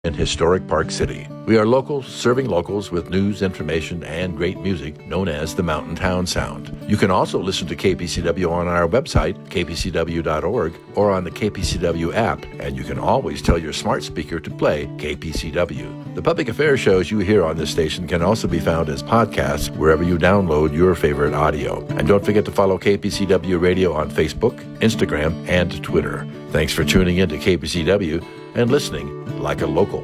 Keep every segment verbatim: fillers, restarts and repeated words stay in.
in historic Park City. We are local, serving locals with news, information, and great music known as the Mountain Town Sound. You can also listen to K P C W on our website, k p c w dot org, or on the K P C W app, and you can always tell your smart speaker to play K P C W. The public affairs shows you hear on this station can also be found as podcasts wherever you download your favorite audio. And don't forget to follow K P C W Radio on Facebook, Instagram, and Twitter. Thanks for tuning in to K P C W and listening like a local.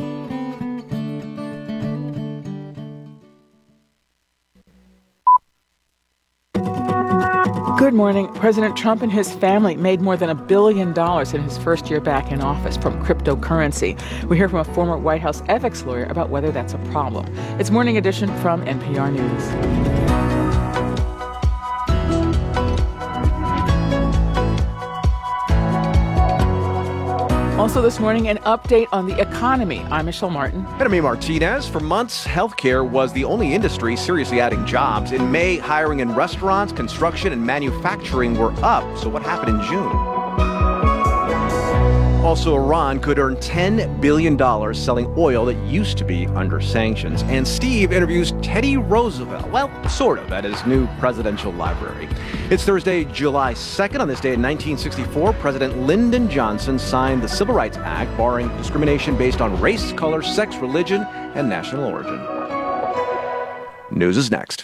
Good morning. President Trump and his family made more than a billion dollars in his first year back in office from cryptocurrency. We hear from a former White House ethics lawyer about whether that's a problem. It's Morning Edition from N P R News. Also this morning, an update on the economy. I'm Michelle Martin. And I'm Martinez. For months, healthcare was the only industry seriously adding jobs. In May, hiring in restaurants, construction, and manufacturing were up. So what happened in June? Also, Iran could earn ten billion dollars selling oil that used to be under sanctions. And Steve interviews Teddy Roosevelt, well, sort of, at his new presidential library. It's Thursday, July second. On this day in nineteen sixty-four, President Lyndon Johnson signed the Civil Rights Act, barring discrimination based on race, color, sex, religion, and national origin. News is next.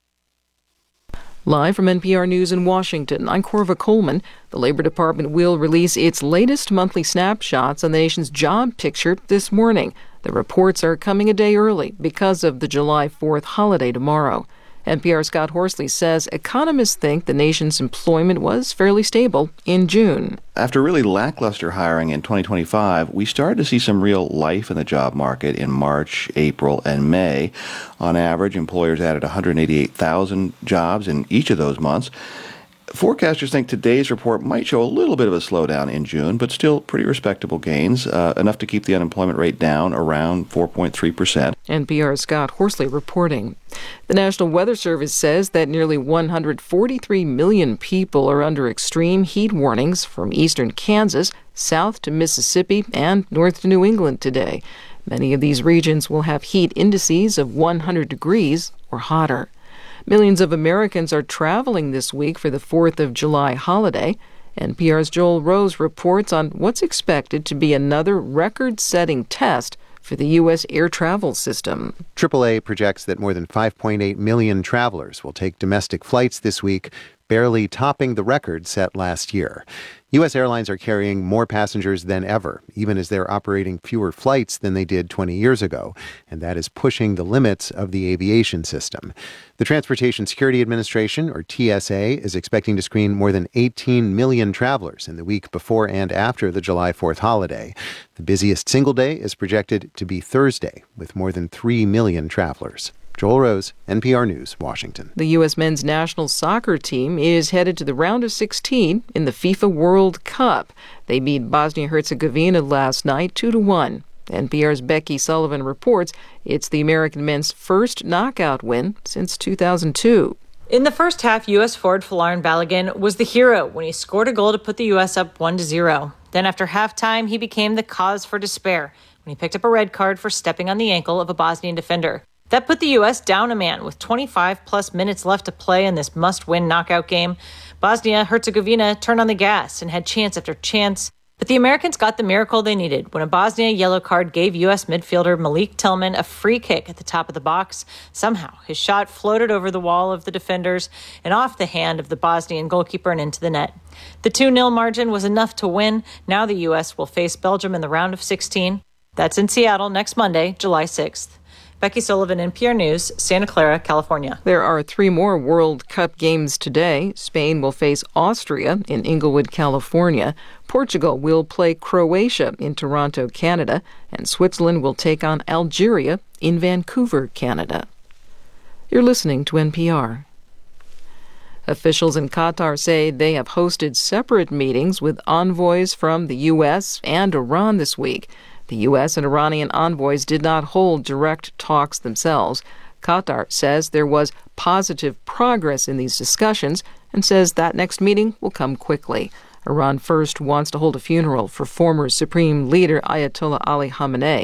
Live from N P R News in Washington, I'm Corva Coleman. The Labor Department will release its latest monthly snapshots on the nation's job picture this morning. The reports are coming a day early because of the July fourth holiday tomorrow. N P R's Scott Horsley says economists think the nation's employment was fairly stable in June. After really lackluster hiring in twenty twenty-five, we started to see some real life in the job market in March, April, and May. On average, employers added one hundred eighty-eight thousand jobs in each of those months. Forecasters think today's report might show a little bit of a slowdown in June, but still pretty respectable gains, uh, enough to keep the unemployment rate down around four point three percent. N P R's Scott Horsley reporting. The National Weather Service says that nearly one hundred forty-three million people are under extreme heat warnings from eastern Kansas, south to Mississippi, and north to New England today. Many of these regions will have heat indices of one hundred degrees or hotter. Millions of Americans are traveling this week for the fourth of July holiday. N P R's Joel Rose reports on what's expected to be another record-setting test for the U S air travel system. triple A projects that more than five point eight million travelers will take domestic flights this week, barely topping the record set last year. U S airlines are carrying more passengers than ever, even as they're operating fewer flights than they did twenty years ago, and that is pushing the limits of the aviation system. The Transportation Security Administration, or T S A, is expecting to screen more than eighteen million travelers in the week before and after the July fourth holiday. The busiest single day is projected to be Thursday, with more than three million travelers. Joel Rose, N P R News, Washington. The U S men's national soccer team is headed to the round of sixteen in the FIFA World Cup. They beat Bosnia-Herzegovina last night two to one. N P R's Becky Sullivan reports it's the American men's first knockout win since two thousand two. In the first half, U S forward Folarin Balogun was the hero when he scored a goal to put the U S up one to zero. Then after halftime, he became the cause for despair when he picked up a red card for stepping on the ankle of a Bosnian defender. That put the U S down a man with twenty-five plus minutes left to play in this must-win knockout game. Bosnia-Herzegovina turned on the gas and had chance after chance. But the Americans got the miracle they needed when a Bosnia yellow card gave U S midfielder Malik Tillman a free kick at the top of the box. Somehow, his shot floated over the wall of the defenders and off the hand of the Bosnian goalkeeper and into the net. The two nil margin was enough to win. Now the U S will face Belgium in the round of sixteen. That's in Seattle next Monday, July sixth. Becky Sullivan, N P R News, Santa Clara, California. There are three more World Cup games today. Spain will face Austria in Inglewood, California. Portugal will play Croatia in Toronto, Canada. And Switzerland will take on Algeria in Vancouver, Canada. You're listening to N P R. Officials in Qatar say they have hosted separate meetings with envoys from the U S and Iran this week. The U S and Iranian envoys did not hold direct talks themselves. Qatar says there was positive progress in these discussions and says that next meeting will come quickly. Iran First wants to hold a funeral for former Supreme Leader Ayatollah Ali Khamenei.